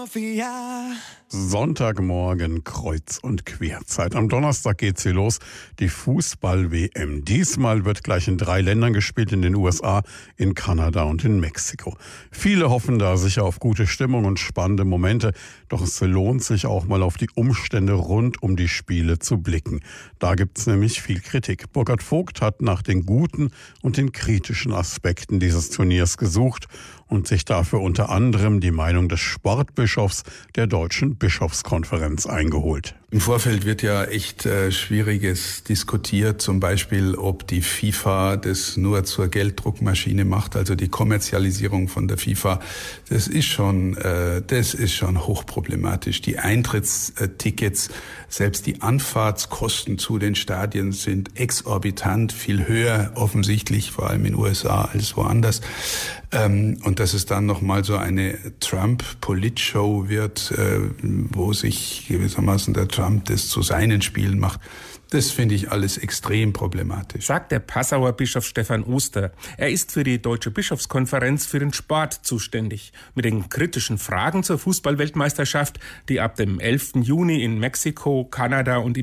Mafia. Sonntagmorgen, Kreuz- und Querzeit. Am Donnerstag geht's hier los, die Fußball-WM. Diesmal wird gleich in 3 Ländern gespielt, in den USA, in Kanada und in Mexiko. Viele hoffen da sicher auf gute Stimmung und spannende Momente, doch es lohnt sich auch mal auf die Umstände rund um die Spiele zu blicken. Da gibt's nämlich viel Kritik. Burkhard Vogt hat nach den guten und den kritischen Aspekten dieses Turniers gesucht und sich dafür unter anderem die Meinung des Sportbischofs der Deutschen Bischofskonferenz eingeholt. Im Vorfeld wird ja echt Schwieriges diskutiert, zum Beispiel, ob die FIFA das nur zur Gelddruckmaschine macht, also die Kommerzialisierung von der FIFA. Das ist schon hochproblematisch. Die Eintrittstickets, selbst die Anfahrtskosten zu den Stadien sind exorbitant, viel höher offensichtlich, vor allem in den USA als woanders. Und dass es dann nochmal so eine Trump-Politshow wird, wo sich gewissermaßen der Trump das zu seinen Spielen macht, das finde ich alles extrem problematisch. Sagt der Passauer Bischof Stefan Oster. Er ist für die Deutsche Bischofskonferenz für den Sport zuständig. Mit den kritischen Fragen zur Fußballweltmeisterschaft, die ab dem 11. Juni in Mexiko, Kanada und